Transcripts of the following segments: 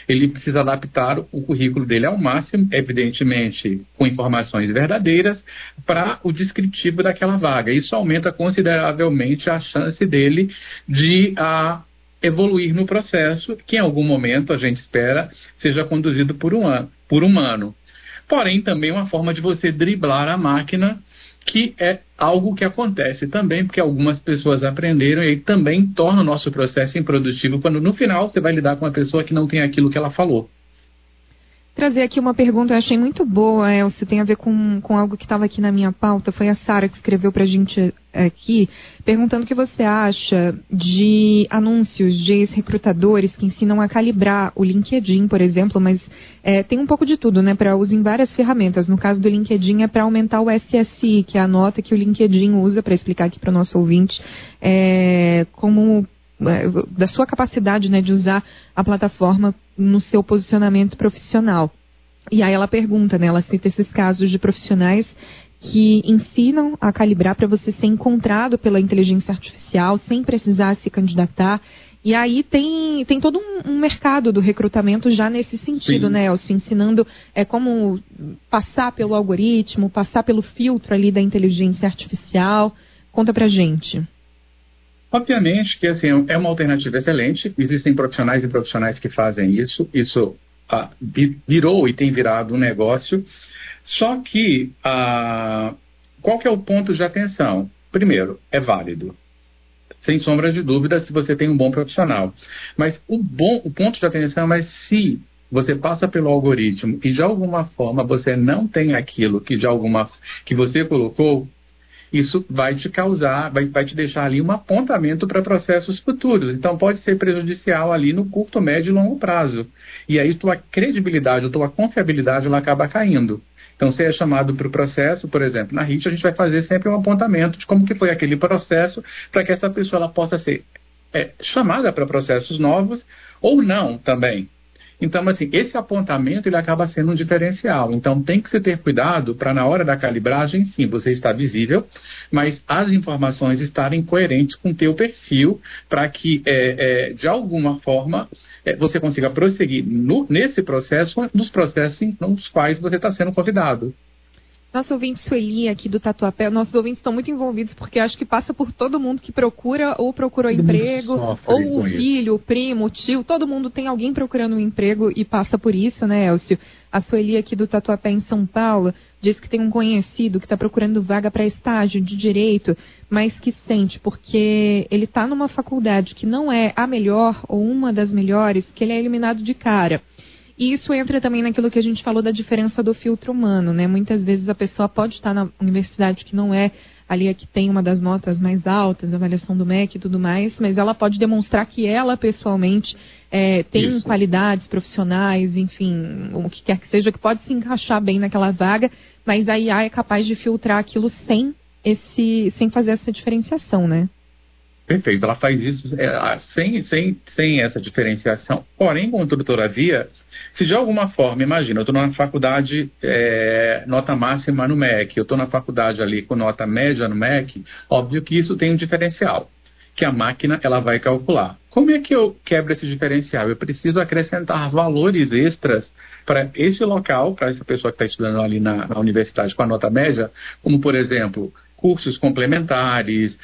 ele precisa adaptar o currículo dele ao máximo, evidentemente com informações verdadeiras, para o descritivo daquela vaga. Isso aumenta consideravelmente a chance dele de evoluir no processo, que em algum momento a gente espera seja conduzido por humano. Porém, também uma forma de você driblar a máquina, que é algo que acontece também, porque algumas pessoas aprenderam e aí também torna o nosso processo improdutivo, quando no final você vai lidar com uma pessoa que não tem aquilo que ela falou. Trazer aqui uma pergunta, eu achei muito boa, Elcio, tem a ver com algo que estava aqui na minha pauta. Foi a Sara que escreveu para a gente aqui, perguntando o que você acha de anúncios de ex-recrutadores que ensinam a calibrar o LinkedIn, por exemplo, mas tem um pouco de tudo, né, para uso em várias ferramentas. No caso do LinkedIn é para aumentar o SSI, que é a nota que o LinkedIn usa, para explicar aqui para o nosso ouvinte, como da sua capacidade, né, de usar a plataforma no seu posicionamento profissional. E aí ela pergunta, né, ela cita esses casos de profissionais que ensinam a calibrar para você ser encontrado pela inteligência artificial sem precisar se candidatar. E aí tem todo um mercado do recrutamento já nesse sentido, Sim. né, Elcio? Ensinando como passar pelo algoritmo, passar pelo filtro ali da inteligência artificial. Conta pra gente. Obviamente que assim, é uma alternativa excelente, existem profissionais e profissionais que fazem isso virou e tem virado um negócio, só que qual que é o ponto de atenção? Primeiro, é válido, sem sombra de dúvida, se você tem um bom profissional, mas o ponto de atenção é se você passa pelo algoritmo e de alguma forma você não tem aquilo que você colocou, isso vai te causar, vai te deixar ali um apontamento para processos futuros. Então, pode ser prejudicial ali no curto, médio e longo prazo. E aí, tua credibilidade, tua confiabilidade, ela acaba caindo. Então, você é chamado para o processo, por exemplo, na RIT, a gente vai fazer sempre um apontamento de como que foi aquele processo, para que essa pessoa ela possa ser chamada para processos novos ou não também. Então, assim, esse apontamento ele acaba sendo um diferencial. Então, tem que se ter cuidado para, na hora da calibragem, sim, você está visível, mas as informações estarem coerentes com o teu perfil para que, de alguma forma, você consiga prosseguir nesse processo, nos processos nos quais você está sendo convidado. Nosso ouvinte Sueli aqui do Tatuapé, nossos ouvintes estão muito envolvidos porque acho que passa por todo mundo que procura ou procurou emprego, ou o filho, o primo, o tio, todo mundo tem alguém procurando um emprego e passa por isso, né, Elcio? A Sueli aqui do Tatuapé em São Paulo diz que tem um conhecido que está procurando vaga para estágio de direito, mas que sente porque ele está numa faculdade que não é a melhor ou uma das melhores, que ele é eliminado de cara. E isso entra também naquilo que a gente falou da diferença do filtro humano, né? Muitas vezes a pessoa pode estar na universidade que não é ali a que tem uma das notas mais altas, avaliação do MEC e tudo mais, mas ela pode demonstrar que ela, pessoalmente, tem qualidades profissionais, enfim, o que quer que seja, que pode se encaixar bem naquela vaga, mas a IA é capaz de filtrar aquilo sem fazer essa diferenciação, né? Perfeito, ela faz isso sem essa diferenciação. Porém, contudo, todavia, se de alguma forma, imagina, eu estou numa faculdade nota máxima no MEC, eu estou na faculdade ali com nota média no MEC, óbvio que isso tem um diferencial, que a máquina ela vai calcular. Como é que eu quebro esse diferencial? Eu preciso acrescentar valores extras para esse local, para essa pessoa que está estudando ali na universidade com a nota média, como, por exemplo, cursos complementares,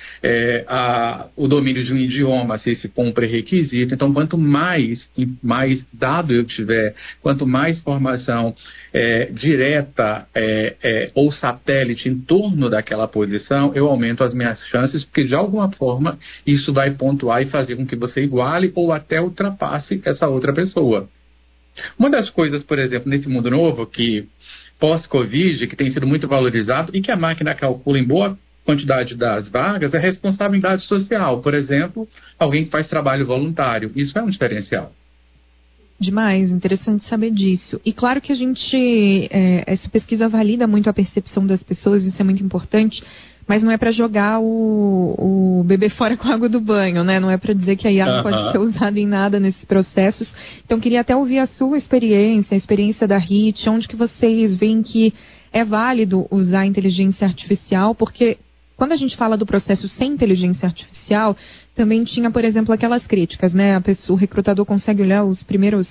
o domínio de um idioma, se esse for um pré-requisito. Então, quanto mais dado eu tiver, quanto mais formação direta ou satélite em torno daquela posição, eu aumento as minhas chances, porque de alguma forma isso vai pontuar e fazer com que você iguale ou até ultrapasse essa outra pessoa. Uma das coisas, por exemplo, nesse mundo novo, que pós-Covid, que tem sido muito valorizado e que a máquina calcula em boa quantidade das vagas, é a responsabilidade social. Por exemplo, alguém que faz trabalho voluntário. Isso é um diferencial. Demais, interessante saber disso. E claro que a gente, essa pesquisa valida muito a percepção das pessoas, isso é muito importante, mas não é para jogar o bebê fora com a água do banho, né? Não é para dizer que a IA não pode ser usada em nada nesses processos. Então, queria até ouvir a sua experiência, a experiência da RIT, onde que vocês veem que é válido usar a inteligência artificial, porque quando a gente fala do processo sem inteligência artificial, também tinha, por exemplo, aquelas críticas, né? O recrutador consegue olhar os primeiros